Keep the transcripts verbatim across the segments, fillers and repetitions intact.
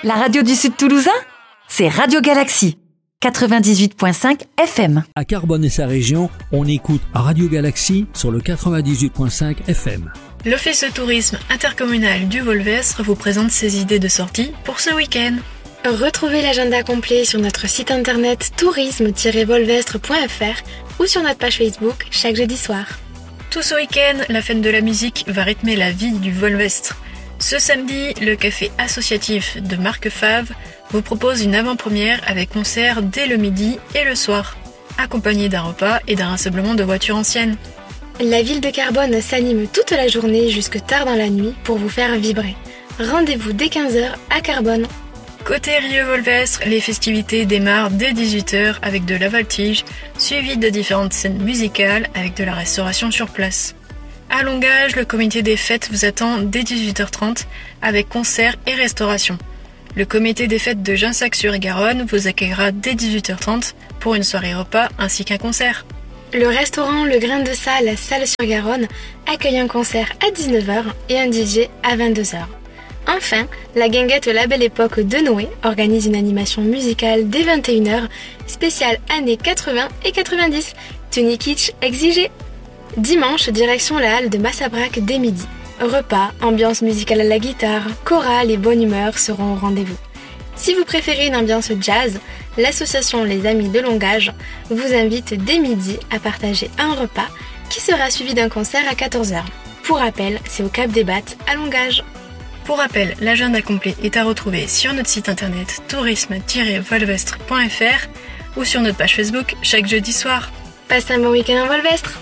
La radio du Sud Toulousain, c'est Radio Galaxie, quatre-vingt-dix-huit virgule cinq F M. À Carbone et sa région, on écoute Radio Galaxie sur le quatre-vingt-dix-huit virgule cinq F M. L'Office de tourisme intercommunal du Volvestre vous présente ses idées de sortie pour ce week-end. Retrouvez l'agenda complet sur notre site internet tourisme tiret volvestre point f r ou sur notre page Facebook chaque jeudi soir. Tout ce week-end, la fête de la musique va rythmer la vie du Volvestre. Ce samedi, le café associatif de Marc Favre vous propose une avant-première avec concert dès le midi et le soir, accompagné d'un repas et d'un rassemblement de voitures anciennes. La ville de Carbone s'anime toute la journée jusque tard dans la nuit pour vous faire vibrer. Rendez-vous dès quinze heures à Carbone. Côté Rieux-Volvestre, les festivités démarrent dès dix-huit heures avec de la voltige, suivi de différentes scènes musicales avec de la restauration sur place. À Longage, le comité des fêtes vous attend dès dix-huit heures trente avec concerts et restauration. Le comité des fêtes de Ginsac-sur-Garonne vous accueillera dès dix-huit heures trente pour une soirée repas ainsi qu'un concert. Le restaurant Le Grain de Salle, Salle-sur-Garonne, accueille un concert à dix-neuf heures et un D J à vingt-deux heures. Enfin, la guinguette La Belle Époque de Noé organise une animation musicale dès vingt et une heures, spéciale années quatre-vingts et quatre-vingt-dix, tenue kitsch exigée. Dimanche, direction la halle de Massabrac dès midi. Repas, ambiance musicale à la guitare, chorale et bonne humeur seront au rendez-vous. Si vous préférez une ambiance jazz, l'association Les Amis de Longage vous invite dès midi à partager un repas qui sera suivi d'un concert à quatorze heures. Pour rappel, c'est au Cap des Battes à Longage. Pour rappel, l'agenda complet est à retrouver sur notre site internet tourisme tiret volvestre point f r ou sur notre page Facebook chaque jeudi soir. Passez un bon week-end en Volvestre.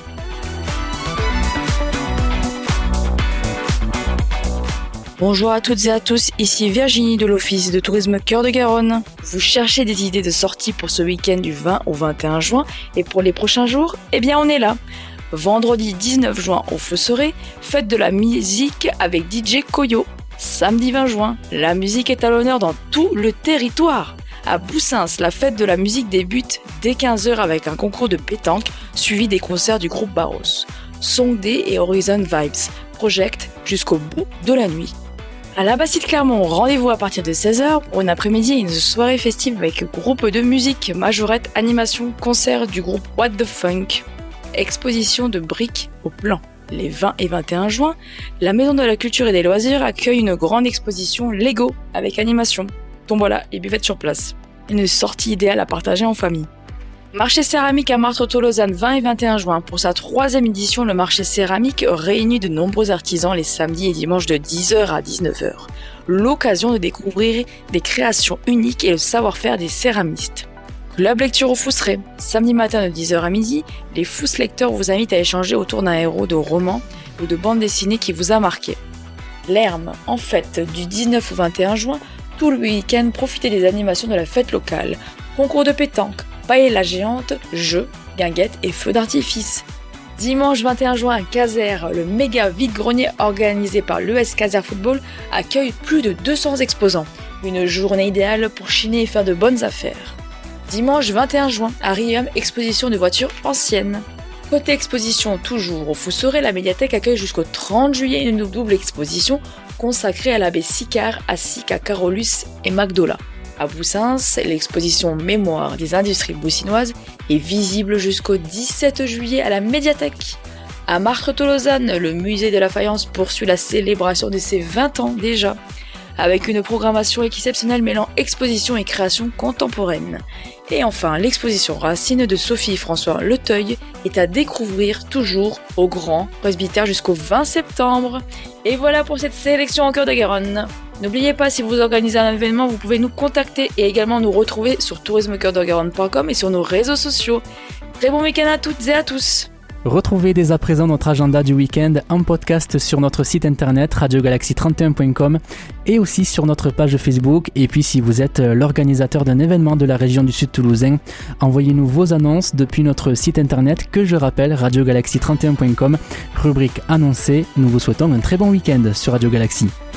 Bonjour à toutes et à tous, ici Virginie de l'Office de tourisme Cœur de Garonne. Vous cherchez des idées de sortie pour ce week-end du vingt au vingt et un juin et pour les prochains jours? Eh bien on est là. Vendredi dix-neuf juin au Feu-Serré, fête de la musique avec D J Koyo. Samedi vingt juin, la musique est à l'honneur dans tout le territoire. À Boussins, la fête de la musique débute dès quinze heures avec un concours de pétanque suivi des concerts du groupe Barros. Song Day et Horizon Vibes project jusqu'au bout de la nuit. À la Bastide Clermont, rendez-vous à partir de seize heures pour une après-midi et une soirée festive avec groupe de musique, majorette, animation, concert du groupe What the Funk. Exposition de briques au plan. Les vingt et vingt et un juin, la Maison de la Culture et des Loisirs accueille une grande exposition Lego avec animation, tombola et buvette sur place. Une sortie idéale à partager en famille. Marché céramique à Martres-Tolosane vingt et vingt et un juin. Pour sa troisième édition, le marché céramique réunit de nombreux artisans les samedis et dimanches de dix heures à dix-neuf heures. L'occasion de découvrir des créations uniques et le savoir-faire des céramistes. Club lecture au Fousseret. Samedi matin de dix heures à midi, les Fous lecteurs vous invitent à échanger autour d'un héros de roman ou de bande dessinée qui vous a marqué. L'Herme, en fête du dix-neuf au vingt et un juin, tout le week-end, profitez des animations de la fête locale. Concours de pétanque, paella géante, jeux, guinguettes et feux d'artifice. Dimanche vingt et un juin à Casères, le méga vide-grenier organisé par l'E S Casères Football accueille plus de deux cents exposants. Une journée idéale pour chiner et faire de bonnes affaires. Dimanche vingt et un juin, à Riom, exposition de voitures anciennes. Côté exposition, toujours au Fou-Seré, la médiathèque accueille jusqu'au trente juillet une double exposition consacrée à l'abbé Sicard ainsi qu'à Carolus et Magdola. À Boussins, l'exposition Mémoire des industries boussinoises est visible jusqu'au dix-sept juillet à la médiathèque. À Martres-Tolosane, le musée de la faïence poursuit la célébration de ses vingt ans déjà, avec une programmation exceptionnelle mêlant exposition et création contemporaine. Et enfin, l'exposition Racine de Sophie-François Leteuil est à découvrir toujours au Grand Presbytère jusqu'au vingt septembre. Et voilà pour cette sélection en Cœur de Garonne. N'oubliez pas, si vous organisez un événement, vous pouvez nous contacter et également nous retrouver sur tourisme coeur de garonne point com et sur nos réseaux sociaux. Très bon week-end à toutes et à tous. Retrouvez dès à présent notre agenda du week-end en podcast sur notre site internet radio galaxie trente et un point com et aussi sur notre page Facebook. Et puis si vous êtes l'organisateur d'un événement de la région du Sud Toulousain, envoyez-nous vos annonces depuis notre site internet que je rappelle, radio galaxie trente et un point com, rubrique annoncée. Nous vous souhaitons un très bon week-end sur Radio Galaxie.